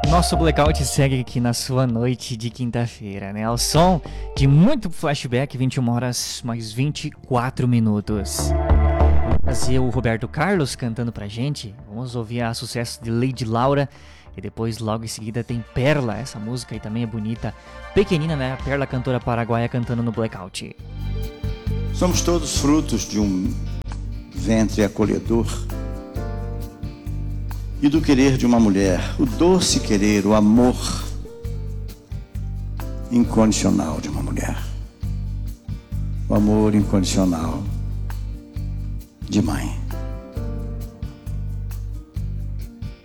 Nosso blackout segue aqui na sua noite de quinta-feira, né? Ao som de muito flashback, 21 horas mais 24 minutos. Vamos trazer o Roberto Carlos cantando pra gente. Vamos ouvir a sucesso de Lady Laura. E depois, logo em seguida, tem Perla. Essa música aí também é bonita. Pequenina, né? A Perla, cantora paraguaia, cantando no blackout. Somos todos frutos de um ventre acolhedor e do querer de uma mulher, o doce querer, o amor incondicional de uma mulher, o amor incondicional de mãe.